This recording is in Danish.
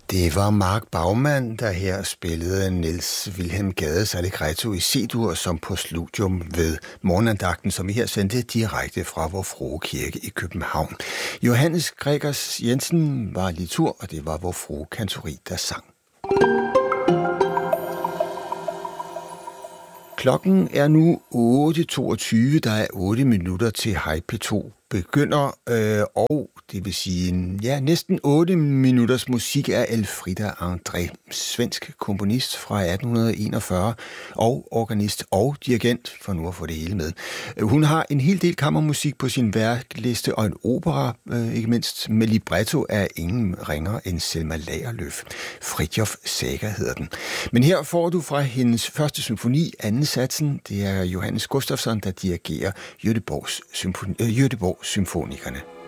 Det var Mark Baumann, der her spillede Niels Wilhelm Gades Allegretto i C-dur som på studium ved morgenandagten, som vi her sendte direkte fra Vor Frue Kirke i København. Johannes Gregers Jensen var litur, og det var Vor Frue Kantori, der sang. Klokken er nu 8.22, der er 8 minutter til Hej P2 begynder, og det vil sige, næsten 8 minutters musik af Elfrida André, svensk komponist fra 1841, og organist og dirigent, for nu at få det hele med. Hun har en hel del kammermusik på sin værkliste, og en opera, ikke mindst med libretto, af ingen ringer end Selma Lagerlöf. Fridtjof Saga hedder den. Men her får du fra hendes første symfoni, anden satsen. Det er Johannes Gustafsson, der dirigerer Göteborg Symfonikerne.